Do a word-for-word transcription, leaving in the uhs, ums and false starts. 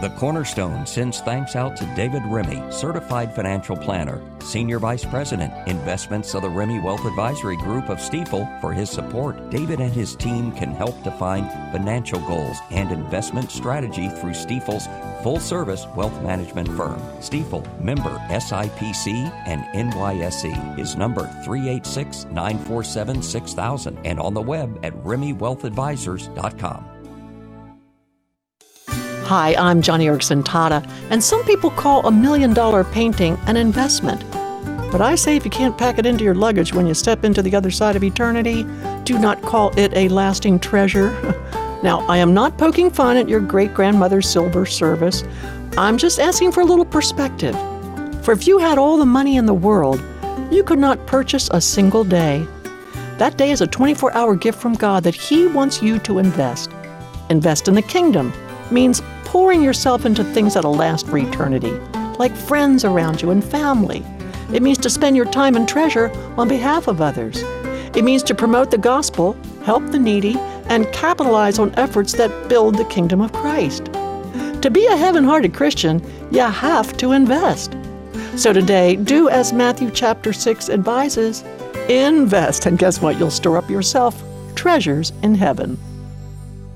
The Cornerstone sends thanks out to David Remy, Certified Financial Planner, Senior Vice President, Investments of the Remy Wealth Advisory Group of Stifel, for his support. David and his team can help define financial goals and investment strategy through Stifel's full-service wealth management firm. Stifel, member S I P C and N Y S E, is number three eight six, nine four seven, six thousand and on the web at remy wealth advisors dot com. Hi, I'm Johnny Erickson Tata, and some people call a million-dollar painting an investment. But I say if you can't pack it into your luggage when you step into the other side of eternity, do not call it a lasting treasure. Now, I am not poking fun at your great-grandmother's silver service. I'm just asking for a little perspective. For if you had all the money in the world, you could not purchase a single day. That day is a twenty-four hour gift from God that He wants you to invest. Invest in the kingdom means pouring yourself into things that'll last for eternity, like friends around you and family. It means to spend your time and treasure on behalf of others. It means to promote the gospel, help the needy, and capitalize on efforts that build the kingdom of Christ. To be a heaven-hearted Christian, you have to invest. So today, do as Matthew chapter six advises, invest, and guess what? You'll store up yourself treasures in heaven.